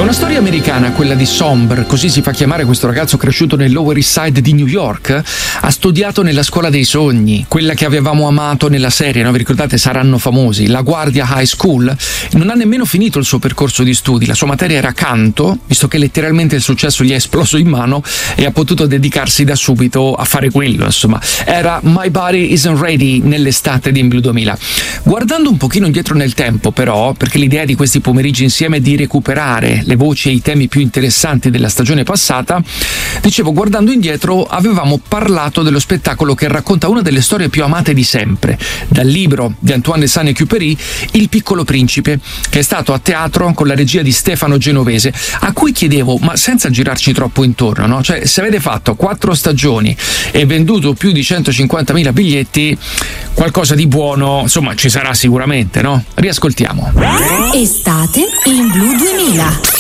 Una storia americana, quella di Sombre, così si fa chiamare questo ragazzo cresciuto nel Lower East Side di New York, ha studiato nella scuola dei sogni, quella che avevamo amato nella serie, no? Vi ricordate? Saranno famosi, La Guardia High School. Non ha nemmeno finito il suo percorso di studi, la sua materia era canto, visto che letteralmente il successo gli è esploso in mano e ha potuto dedicarsi da subito a fare quello, insomma. Era My Body Isn't Ready nell'estate di In Blue 2000. Guardando un pochino indietro nel tempo, però, perché l'idea di questi pomeriggi insieme è di recuperare le voci e i temi più interessanti della stagione passata, dicevo, guardando indietro avevamo parlato dello spettacolo che racconta una delle storie più amate di sempre, dal libro di Antoine de Saint-Exupéry, Il Piccolo Principe, che è stato a teatro con la regia di Stefano Genovese, a cui chiedevo, ma senza girarci troppo intorno, no? Cioè, se avete fatto 4 stagioni e venduto più di 150.000 biglietti, qualcosa di buono, insomma, ci sarà sicuramente, no? Riascoltiamo. Estate in Blue 2000.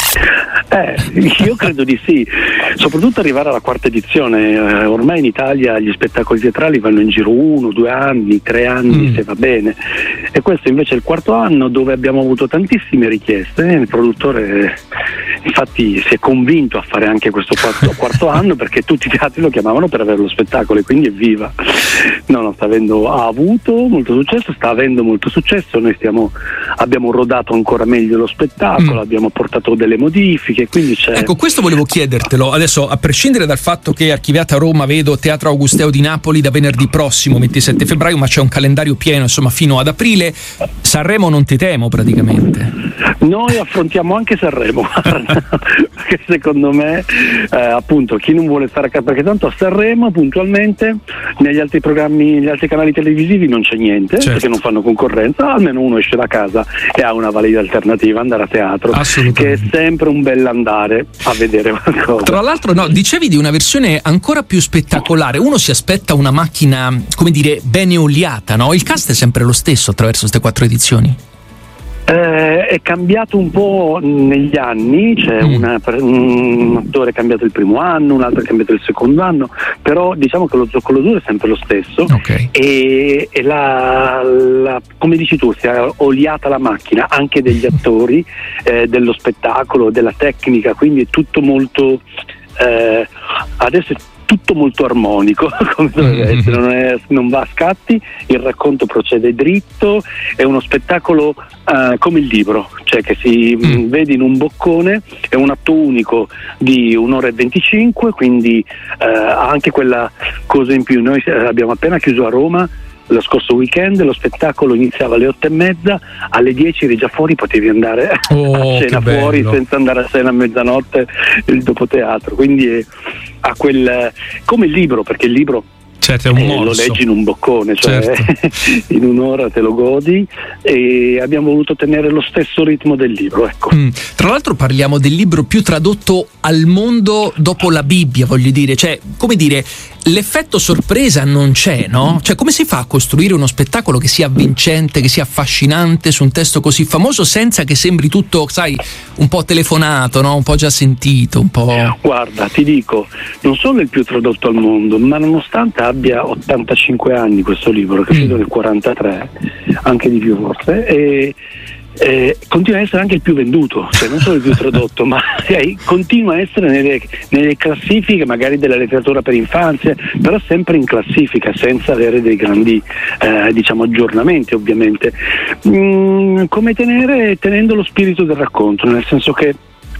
Io credo di sì, soprattutto arrivare alla 4ª edizione. Ormai in Italia gli spettacoli teatrali vanno in giro 1, 2 anni, 3 anni se va bene, e questo invece è il 4º anno dove abbiamo avuto tantissime richieste. Il produttore infatti si è convinto a fare anche questo 4º anno, perché tutti i teatri lo chiamavano per avere lo spettacolo, e quindi evviva. Ha avuto molto successo, sta avendo molto successo. Noi abbiamo rodato ancora meglio lo spettacolo, abbiamo portato delle modifiche, quindi c'è... Ecco, questo volevo chiedertelo adesso, a prescindere dal fatto che Archiviata a Roma, vedo Teatro Augusteo di Napoli da venerdì prossimo 27 febbraio, ma c'è un calendario pieno insomma fino ad aprile. Sanremo non ti temo praticamente. Noi affrontiamo anche Sanremo perché secondo me appunto chi non vuole stare a casa, perché tanto a Sanremo puntualmente negli altri programmi, negli altri canali televisivi non c'è niente, certo, perché non fanno concorrenza. Almeno uno esce da casa e ha una valida alternativa, andare a teatro, che è sempre un bell'andare a vedere qualcosa. Tra l'altro, no, dicevi di una versione ancora più spettacolare. Uno si aspetta una macchina, come dire, bene oliata, no? Il cast è sempre lo stesso attraverso queste 4 edizioni? È cambiato un po' negli anni, c'è un attore è cambiato il primo anno, un altro è cambiato il secondo anno, però diciamo che lo zoccolo duro è sempre lo stesso, okay. E come dici tu, si è oliata la macchina anche degli attori, dello spettacolo, della tecnica, quindi è tutto molto adesso è tutto molto armonico, come dovrebbe essere, non va a scatti, il racconto procede dritto, è uno spettacolo come il libro, cioè che si vede in un boccone, è un atto unico di 1:25, quindi ha anche quella cosa in più. Noi abbiamo appena chiuso a Roma lo scorso weekend, lo spettacolo iniziava alle 8:30, alle 10 eri già fuori, potevi andare a cena fuori senza andare a cena a mezzanotte il dopoteatro, quindi ha quel come il libro, perché il libro certo, è un morso. Lo leggi in un boccone, cioè certo. In un'ora te lo godi, e abbiamo voluto tenere lo stesso ritmo del libro, ecco. Tra l'altro parliamo del libro più tradotto al mondo dopo la Bibbia, voglio dire, cioè, come dire, l'effetto sorpresa non c'è, no? Cioè, come si fa a costruire uno spettacolo che sia avvincente, che sia affascinante su un testo così famoso senza che sembri tutto, sai, un po' telefonato, no? Un po' già sentito, un po'... Guarda, ti dico, non solo il più tradotto al mondo, ma nonostante abbia 85 anni questo libro, che credo nel 43, anche di più forse, e continua a essere anche il più venduto, cioè non solo il più tradotto, ma continua a essere nelle classifiche magari della letteratura per infanzia, però sempre in classifica, senza avere dei grandi diciamo aggiornamenti, ovviamente. Come tenendo lo spirito del racconto, nel senso che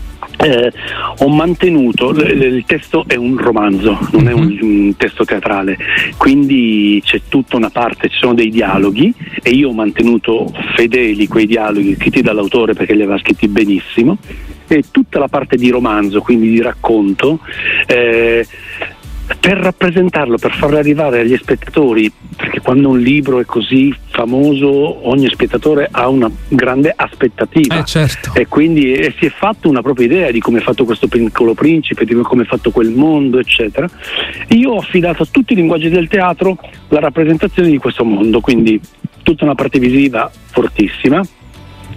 ho mantenuto, il testo è un romanzo, non è un testo teatrale, quindi c'è tutta una parte, ci sono dei dialoghi, e io ho mantenuto fedeli quei dialoghi scritti dall'autore, perché li aveva scritti benissimo, e tutta la parte di romanzo, quindi di racconto, per rappresentarlo, per farlo arrivare agli spettatori, perché quando un libro è così famoso ogni spettatore ha una grande aspettativa, certo. E quindi si è fatto una propria idea di come è fatto questo Piccolo Principe, di come è fatto quel mondo, eccetera. Io ho affidato a tutti i linguaggi del teatro la rappresentazione di questo mondo, quindi tutta una parte visiva fortissima,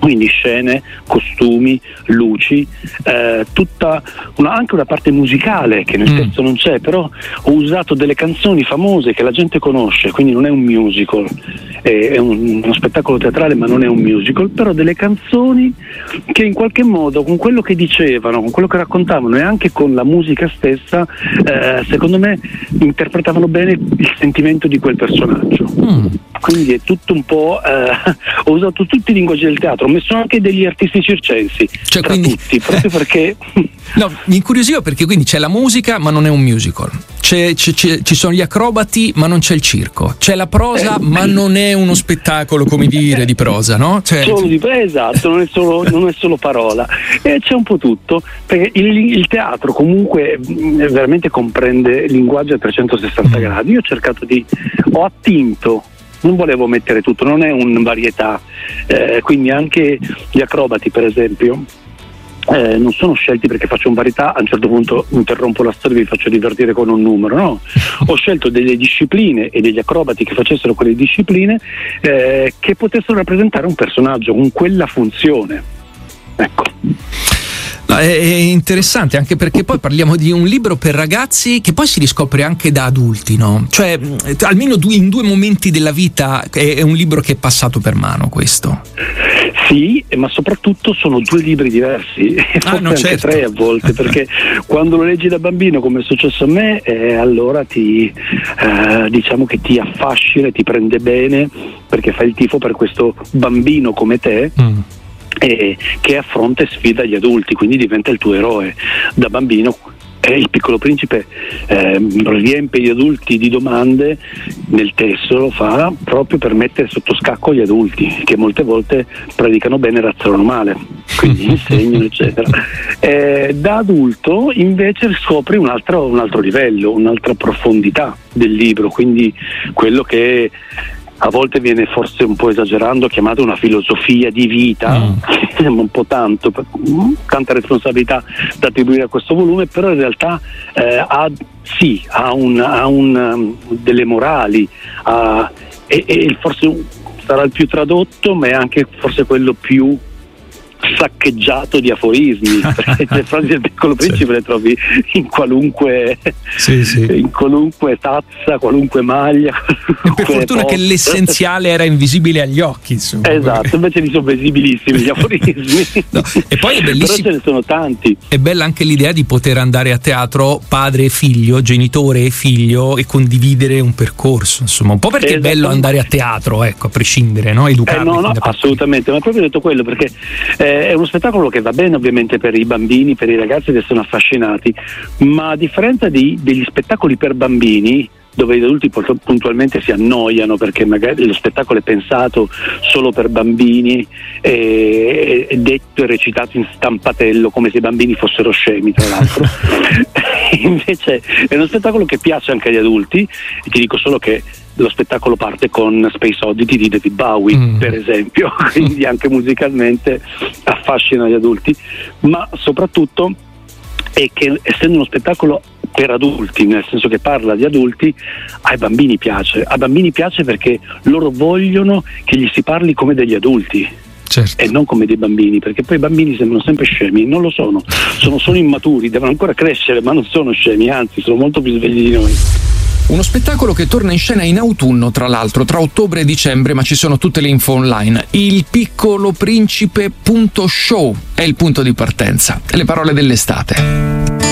Quindi scene, costumi, luci, anche una parte musicale che nel testo non c'è, però ho usato delle canzoni famose che la gente conosce, quindi non è un musical, è uno spettacolo teatrale ma non è un musical, però delle canzoni che in qualche modo con quello che dicevano, con quello che raccontavano e anche con la musica stessa, secondo me interpretavano bene il sentimento di quel personaggio. Quindi è tutto un po', ho usato tutti i linguaggi del teatro, ho messo anche degli artisti circensi, cioè, tra quindi... tutti, proprio perché... No, mi incuriosiva perché quindi c'è la musica ma non è un musical, ci sono gli acrobati ma non c'è il circo, c'è la prosa ma non è uno spettacolo, come dire, di prosa, no? Solo di esatto, non è solo parola, e c'è un po' tutto, perché il teatro comunque veramente comprende il linguaggio a 360 gradi. Io ho attinto, non volevo mettere tutto, non è un varietà, quindi anche gli acrobati per esempio non sono scelti perché faccio un varietà, a un certo punto interrompo la storia e vi faccio divertire con un numero, no? Ho scelto delle discipline e degli acrobati che facessero quelle discipline che potessero rappresentare un personaggio con quella funzione, ecco. No, è interessante anche perché poi parliamo di un libro per ragazzi che poi si riscopre anche da adulti, no? Cioè almeno in due momenti della vita è un libro che è passato per mano, questo. Sì, ma soprattutto sono due libri diversi, forse no, anche certo. tre a volte, perché quando lo leggi da bambino come è successo a me, allora diciamo che ti affascina e ti prende bene perché fai il tifo per questo bambino come te. Che affronta e sfida gli adulti, quindi diventa il tuo eroe. Da bambino Il Piccolo Principe riempie gli adulti di domande, nel testo lo fa proprio per mettere sotto scacco gli adulti che molte volte predicano bene e razzolano male, quindi insegnano eccetera. Da adulto invece scopri un altro livello, un'altra profondità del libro, quindi quello che a volte viene forse un po' esagerando chiamato una filosofia di vita, sembra un po' tanta responsabilità da attribuire a questo volume, però in realtà ha delle morali, e forse sarà il più tradotto, ma è anche forse quello più saccheggiato di aforismi, perché le frasi del Piccolo Principe le trovi in qualunque in qualunque tazza, qualunque maglia, per fortuna che l'essenziale era invisibile agli occhi, insomma. Esatto, invece li sono visibilissimi gli aforismi. No, e poi è bellissimo, però ce ne sono tanti. È bella anche l'idea di poter andare a teatro padre e figlio, genitore e figlio, e condividere un percorso, insomma, un po' perché è bello andare a teatro, ecco, a prescindere, no? Educarli. No, assolutamente, ma proprio detto quello, perché è uno spettacolo che va bene ovviamente per i bambini, per i ragazzi che sono affascinati, ma a differenza degli spettacoli per bambini dove gli adulti puntualmente si annoiano perché magari lo spettacolo è pensato solo per bambini, è detto e recitato in stampatello come se i bambini fossero scemi, tra l'altro. Invece è uno spettacolo che piace anche agli adulti, e ti dico solo che lo spettacolo parte con Space Oddity di David Bowie, per esempio, quindi anche musicalmente affascina gli adulti, ma soprattutto è che essendo uno spettacolo per adulti, nel senso che parla di adulti, ai bambini piace perché loro vogliono che gli si parli come degli adulti. Certo. E non come dei bambini, perché poi i bambini sembrano sempre scemi, non lo sono solo immaturi, devono ancora crescere, ma non sono scemi, anzi sono molto più svegli di noi. Uno spettacolo che torna in scena in autunno, tra l'altro, tra ottobre e dicembre, ma ci sono tutte le info online. ilpiccoloprincipe.show è il punto di partenza. Le parole dell'estate.